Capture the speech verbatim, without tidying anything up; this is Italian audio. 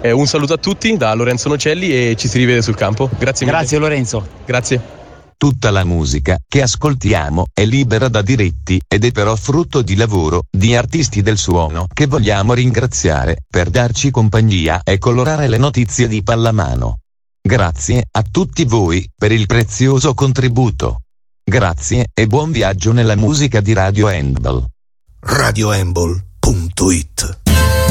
Eh, un saluto a tutti da Lorenzo Nocelli e ci si rivede sul campo. Grazie mille. Grazie Lorenzo. Grazie. Tutta la musica che ascoltiamo è libera da diritti ed è però frutto di lavoro di artisti del suono che vogliamo ringraziare per darci compagnia e colorare le notizie di pallamano. Grazie a tutti voi per il prezioso contributo. Grazie e buon viaggio nella musica di Radio Handball. radio handball punto it